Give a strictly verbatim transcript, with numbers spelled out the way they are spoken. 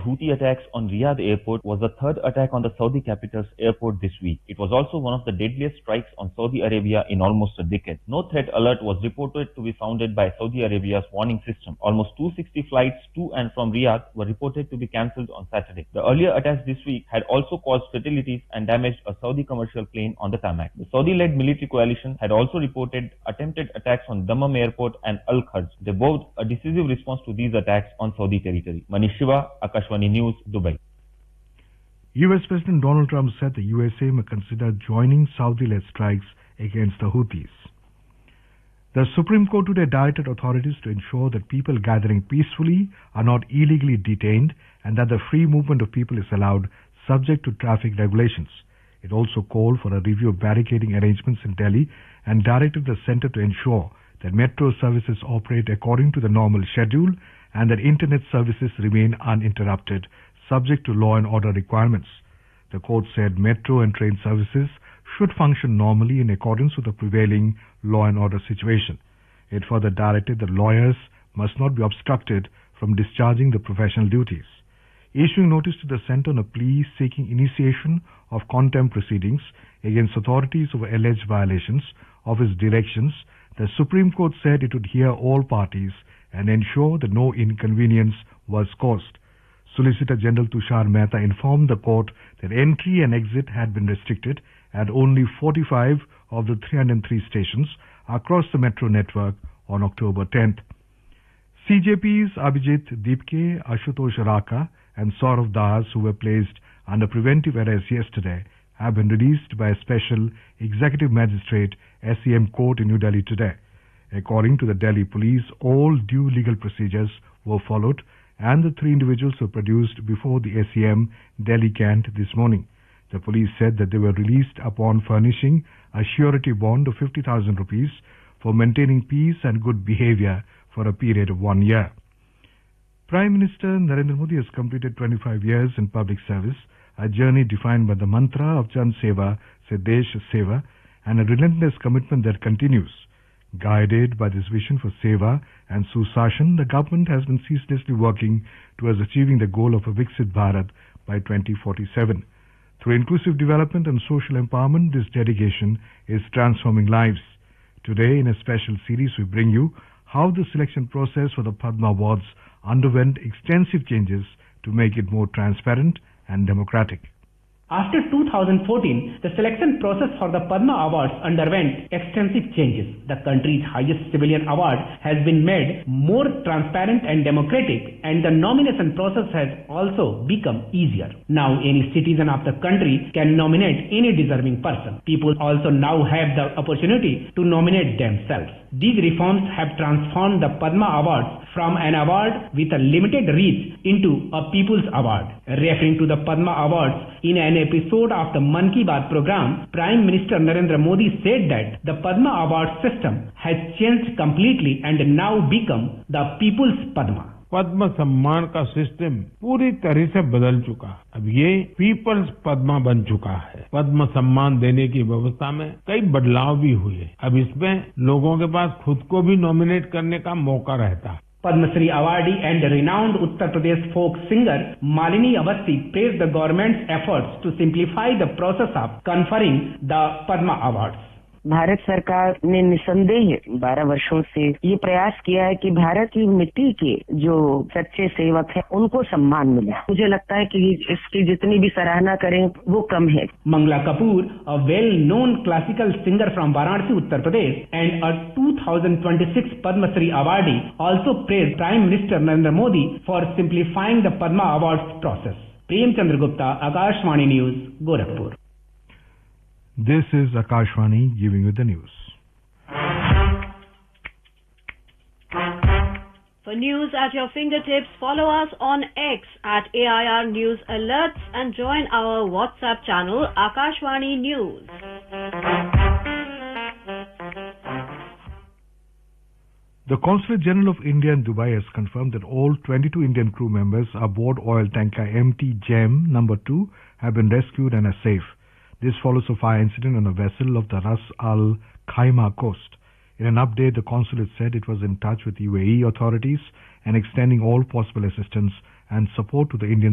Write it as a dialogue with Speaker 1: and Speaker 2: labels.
Speaker 1: Houthi attacks on Riyadh airport was the third attack on the Saudi capital's airport this week. It was also one of the deadliest strikes on Saudi Arabia in almost a decade. No threat alert was reported to be sounded by Saudi Arabia's warning system. Almost two hundred sixty flights to and from Riyadh were reported to be cancelled on Saturday. The earlier attacks this week had also caused fatalities and damaged a Saudi commercial plane on the tarmac. The Saudi-led military coalition had also reported attempted attacks on Dammam airport and Al-Kharj. They vowed a decisive response to these attacks on Saudi territory. Manish Shiva, Akashvani News, Dubai.
Speaker 2: U S President Donald Trump said the U S A may consider joining Saudi-led strikes against the Houthis. The Supreme Court today directed authorities to ensure that people gathering peacefully are not illegally detained and that the free movement of people is allowed subject to traffic regulations. It also called for a review of barricading arrangements in Delhi and directed the center to ensure that metro services operate according to the normal schedule and that internet services remain uninterrupted, subject to law and order requirements. The court said metro and train services should function normally in accordance with the prevailing law and order situation. It further directed that lawyers must not be obstructed from discharging the professional duties. Issuing notice to the center on a plea seeking initiation of contempt proceedings against authorities over alleged violations of its directions, the Supreme Court said it would hear all parties and ensure that no inconvenience was caused. Solicitor General Tushar Mehta informed the court that entry and exit had been restricted at only forty-five of the three hundred three stations across the metro network on October tenth. C J P's Abhijit Deepke, Ashutosh Raka and Saurav Das, who were placed under preventive arrest yesterday, have been released by a special executive magistrate S E M court in New Delhi today. According to the Delhi police, all due legal procedures were followed and the three individuals were produced before the S E M Delhi Cant this morning. The police said that they were released upon furnishing a surety bond of fifty thousand rupees for maintaining peace and good behavior for a period of one year. Prime Minister Narendra Modi has completed twenty-five years in public service, a journey defined by the mantra of Jan Seva se Desh Seva and a relentless commitment that continues. Guided by this vision for Seva and Susashan, the government has been ceaselessly working towards achieving the goal of a Viksit Bharat by twenty forty-seven. Through inclusive development and social empowerment, this dedication is transforming lives. Today, in a special series, we bring you how the selection process for the Padma Awards underwent extensive changes to make it more transparent and democratic.
Speaker 3: After two thousand fourteen, the selection process for the Padma Awards underwent extensive changes. The country's highest civilian award has been made more transparent and democratic, and the nomination process has also become easier. Now any citizen of the country can nominate any deserving person. People also now have the opportunity to nominate themselves. These reforms have transformed the Padma Awards from an award with a limited reach into a People's Award. Referring to the Padma Awards in an episode of the Man Ki Baat program, Prime Minister Narendra Modi said that the Padma Award system has changed completely and now become the People's Padma.
Speaker 4: पद्म सम्मान का system पूरी तरह से बदल चुका है। अब ये पीपल्स पद्मा बन चुका है। पद्म सम्मान देने की व्यवस्था में कई बदलाव भी हुए। अब इसमें लोगों के पास खुद को भी नॉमिनेट करने का मौका रहता है।
Speaker 3: Padma Shri awardee and renowned Uttar Pradesh folk singer Malini Awasthi praised the government's efforts to simplify the process of conferring the Padma Awards.
Speaker 5: Bharat सरकार ने निसंदेह बारह वर्षों से ये प्रयास किया है कि भारत की मिट्टी के जो सच्चे सेवक हैं उनको सम्मान मिले। मुझे लगता है कि इसकी जितनी भी सराहना करें वो कम है।
Speaker 3: Mangla Kapoor, a well-known classical singer from Varanasi, Uttar Pradesh, and a two thousand twenty-six Padma Shri awardee, also praised Prime Minister Narendra Modi for simplifying the Padma Awards process. Prem Chandra Gupta, Akashvani News, Gorakhpur.
Speaker 2: This is Akashvani giving you the news.
Speaker 6: For news at your fingertips, follow us on X at A I R News Alerts and join our WhatsApp channel Akashvani News.
Speaker 2: The Consulate General of India in Dubai has confirmed that all twenty-two Indian crew members aboard oil tanker M T Gem number two have been rescued and are safe. This follows a fire incident on a vessel of the Ras Al Khaimah coast. In an update, the consulate said it was in touch with U A E authorities and extending all possible assistance and support to the Indian